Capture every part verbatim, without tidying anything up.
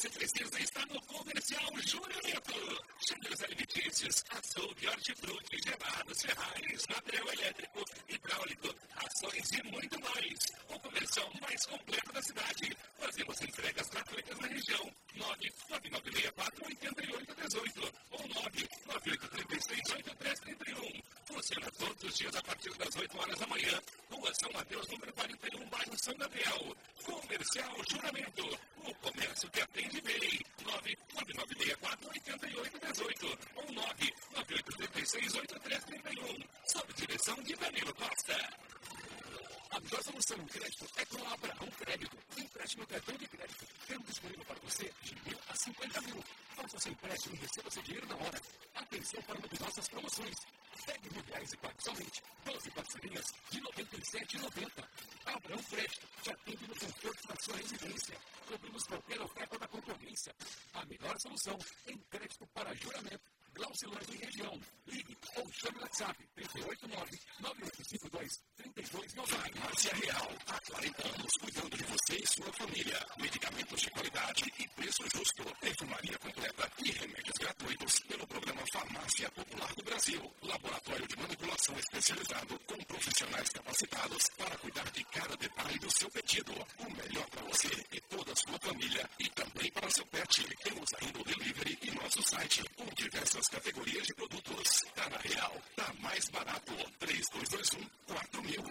você precisa está no Comercial Juramento. Cheiros alimentícios, açougue, hortifruti, gelados, ferragens, material elétrico, hidráulico, ações e muito mais. O comercial mais completo da cidade. Fazemos entregas gratuitas na região. nove nove nove seis quatro oito oito um oito ou nove nove oito três seis oito três três um. Funciona todos os dias a partir das oito horas da manhã. Rua São Mateus, número quarenta e um, bairro São Gabriel. Comercial Juramento. O comércio que atende bem. nove nove nove seis quatro oito oito um oito ou nove nove oito três seis oito três três um. Sob direção de Danilo Costa. A melhor solução no crédito é com a Abraão Crédito. Empréstimo cartão de crédito. Temos disponível para você de mil a cinquenta mil. Faça seu empréstimo e receba seu dinheiro na hora. Atenção para uma de nossas promoções. dez mil reais e pague somente doze parcelinhas de noventa e sete reais e noventa centavos. Abraão Crédito te atende no conforto da sua residência. Cobrimos qualquer oferta da concorrência. A melhor solução em crédito para juramento. Glaucilândia e região. Ligue ou chame o WhatsApp três oito nove nove oito cinco dois três dois nove nove. Farmácia Real. Há quarenta anos cuidando de você e sua família. Medicamentos de qualidade e preço justo. Enfermaria completa e remédios gratuitos pelo programa Farmácia Popular do Brasil. Laboratório de manipulação especializado com profissionais capacitados para cuidar de cada detalhe do seu pedido. O melhor para você e toda a sua família e também para seu pet. Temos ainda o delivery e nosso site com diversas categorias de produtos. Tá na Real, tá mais barato. três dois dois um quatro mil.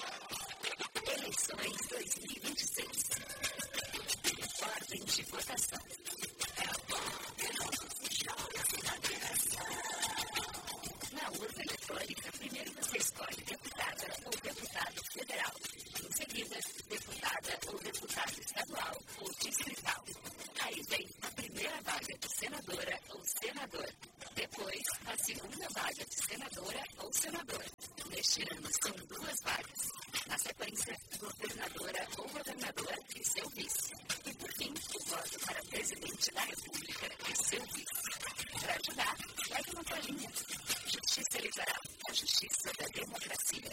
Eleições dois mil e vinte e seis. Ordem de votação. É bom que se joga na federação. Na urna eletrônica, primeiro você escolhe deputada ou deputado federal. Em seguida, deputada ou deputado estadual ou distrital. Aí vem a primeira vaga de senadora ou senador. Depois, a segunda vaga de senadora ou senador. Neste ano, são duas vagas. Na sequência, governadora ou governador e seu vice. E, por fim, o voto para presidente da República e seu vice. Para ajudar, leve uma colinha. Justiça eleitoral, a justiça da democracia.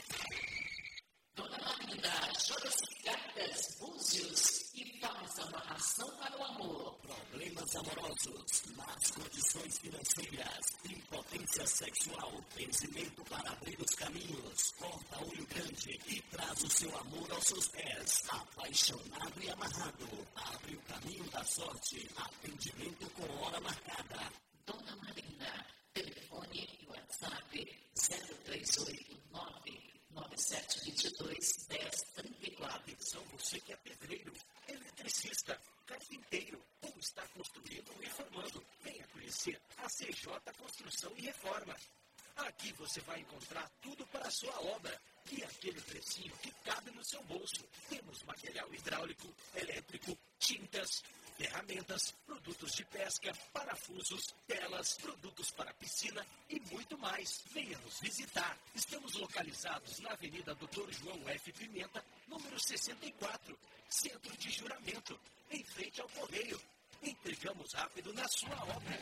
Dona Marina, Chorocicatas, Búzios e faz amarração para o amor. Problemas amorosos, más condições financeiras, impotência sexual, benzimento para abrir os caminhos, corta olho grande e traz o seu amor aos seus pés. Apaixonado e amarrado, abre o caminho da sorte, atendimento com hora marcada. Dona Marina, telefone e WhatsApp zero três oito nove nove sete dois dois um zero três quatro. Atenção você que é pedreiro, eletricista, carpinteiro ou está construindo ou reformando. Venha conhecer a C J Construção e Reforma. Aqui você vai encontrar tudo para a sua obra e aquele precinho que cabe no seu bolso. Temos material hidráulico, elétrico, tintas, ferramentas, produtos de pesca, parafusos, telas, produtos para piscina e muito mais. Venha nos visitar. Estamos localizados na Avenida doutor João F. Pimenta, número sessenta e quatro, Centro de Juramento, em frente ao Correio. Entregamos rápido na sua obra.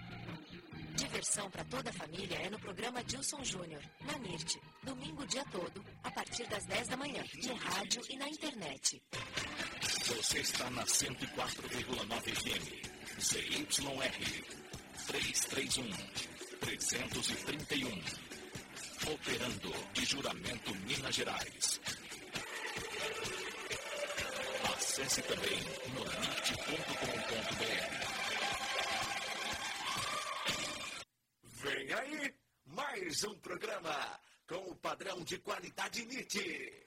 Diversão para toda a família é no programa Dilson Júnior, na N I R T, domingo o dia todo, a partir das dez da manhã, no rádio e na internet. Você está na cento e quatro vírgula nove F M, Z Y R, trezentos e trinta e um, trezentos e trinta e um, operando de Juramento, Minas Gerais. Acesse também no N I R T ponto com ponto B R. Vem aí, mais um programa com o padrão de qualidade N I R T.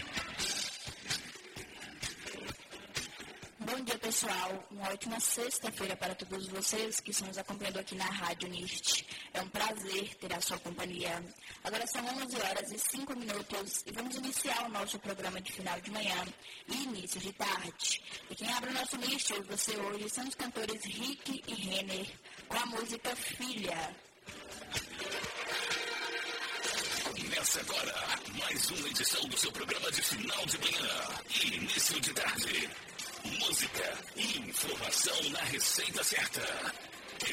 Bom dia, pessoal. Uma ótima sexta-feira para todos vocês que estão nos acompanhando aqui na Rádio N I R T. É um prazer ter a sua companhia. Agora são onze horas e cinco minutos e vamos iniciar o nosso programa de final de manhã e início de tarde. E quem abre o nosso N I R T você hoje são os cantores Rick e Renner com a música Filha. Começa agora mais uma edição do seu programa de final de manhã e início de tarde. Música e informação na receita certa.